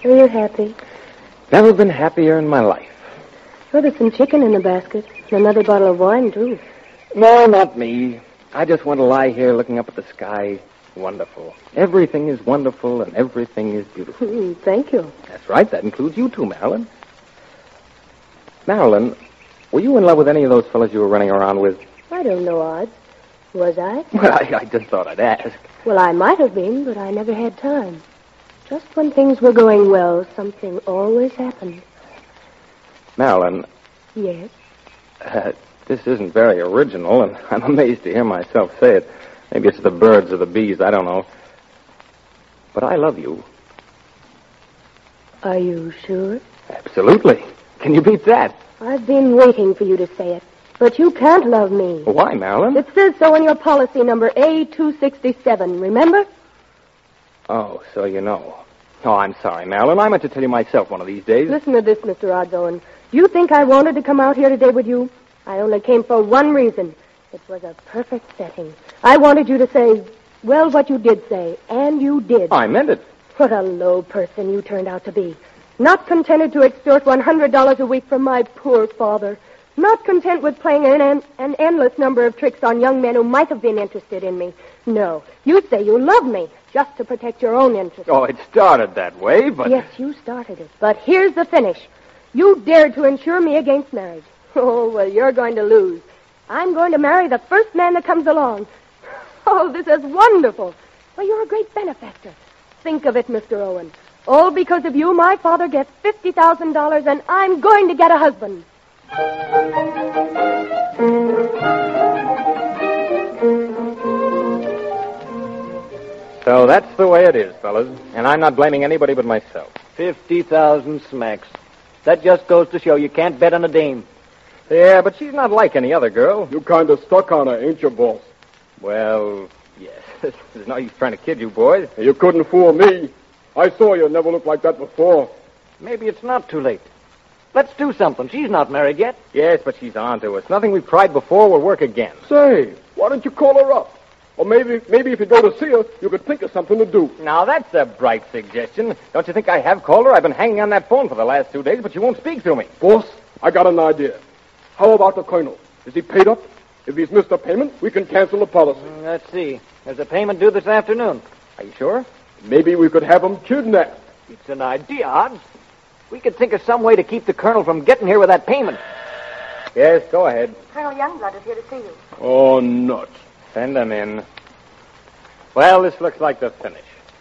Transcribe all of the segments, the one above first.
Are you happy? Never been happier in my life. Oh, there's some chicken in the basket. And another bottle of wine, too. No, not me. I just want to lie here looking up at the sky. Wonderful. Everything is wonderful and everything is beautiful. Thank you. That's right. That includes you too, Marilyn. Marilyn, were you in love with any of those fellas you were running around with? I don't know, Odd. Was I? Well, I just thought I'd ask. Well, I might have been, but I never had time. Just when things were going well, something always happened. Marilyn. Yes? This isn't very original, and I'm amazed to hear myself say it. Maybe it's the birds or the bees, I don't know. But I love you. Are you sure? Absolutely. Can you beat that? I've been waiting for you to say it. But you can't love me. Why, Marilyn? It says so in your policy number A267, remember? Oh, so you know. Oh, I'm sorry, Marilyn. I meant to tell you myself one of these days. Listen to this, Mr. Odds-Owen. Do you think I wanted to come out here today with you? I only came for one reason. It was a perfect setting. I wanted you to say, well, what you did say, and you did. I meant it. What a low person you turned out to be. Not contented to extort $100 a week from my poor father. Not content with playing an endless number of tricks on young men who might have been interested in me. No, you say you love me just to protect your own interests. Oh, it started that way, but... Yes, you started it. But here's the finish. You dared to insure me against marriage. Oh, well, you're going to lose. I'm going to marry the first man that comes along. Oh, this is wonderful. Well, you're a great benefactor. Think of it, Mr. Owen. All because of you, my father gets $50,000, and I'm going to get a husband. So that's the way it is, fellas. And I'm not blaming anybody but myself. 50,000 smacks. That just goes to show you can't bet on a dame. Yeah, but she's not like any other girl. You kind of stuck on her, ain't you, boss? Well, yes. There's no use trying to kid you boys. You couldn't fool me. I saw you never looked like that before. Maybe it's not too late. Let's do something. She's not married yet. Yes, but she's on to us. Nothing we've tried before will work again. Say, why don't you call her up? Or maybe if you go to see her, you could think of something to do. Now, that's a bright suggestion. Don't you think I have called her? I've been hanging on that phone for the last 2 days, but she won't speak to me. Boss, I got an idea. How about the colonel? Is he paid up? If he's missed a payment, we can cancel the policy. Let's see. There's a payment due this afternoon. Are you sure? Maybe we could have him kidnapped. It's an idea, Odds. We could think of some way to keep the colonel from getting here with that payment. Yes, go ahead. Colonel Youngblood is here to see you. Oh, nuts. Send them in. Well, this looks like the finish.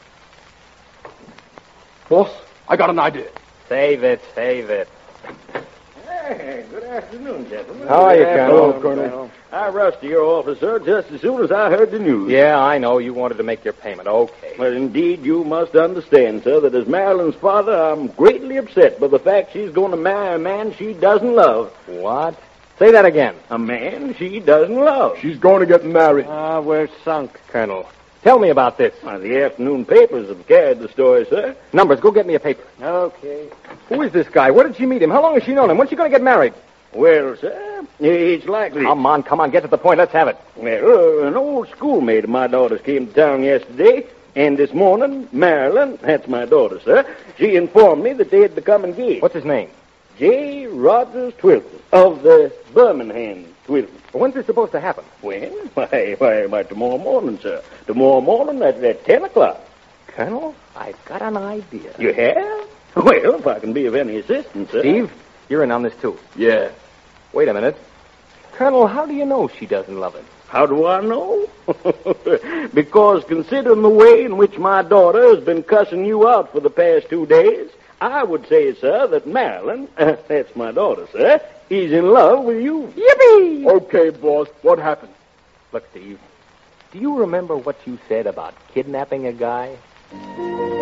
Boss, I got an idea. Save it, save it. Hey, good afternoon, gentlemen. How are you, Colonel? Hello, Colonel. I rushed to your office, sir, just as soon as I heard the news. Yeah, I know. You wanted to make your payment. Okay. Well, indeed, you must understand, sir, that as Marilyn's father, I'm greatly upset by the fact she's going to marry a man she doesn't love. What? Say that again. A man she doesn't love. She's going to get married. We're sunk, Colonel. Tell me about this. Well, the afternoon papers have carried the story, sir. Numbers, go get me a paper. Okay. Who is this guy? Where did she meet him? How long has she known him? When's she going to get married? Well, sir, it's likely... Come on, get to the point. Let's have it. Well, an old schoolmate of my daughter's came to town yesterday, and this morning, Marilyn, that's my daughter, sir, she informed me that they had become engaged. What's his name? J. Rogers Twilton, of the Birmingham Twilton. When's this supposed to happen? When? Why, tomorrow morning, sir. Tomorrow morning at 10 o'clock. Colonel, I've got an idea. You have? Well, if I can be of any assistance, sir. Steve, you're in on this, too. Yeah. Wait a minute. Colonel, how do you know she doesn't love him? How do I know? Because considering the way in which my daughter has been cussing you out for the past 2 days, I would say, sir, that Marilyn, that's my daughter, sir, is in love with you. Yippee! Okay, boss. What happened? Look, Steve, do you remember what you said about kidnapping a guy?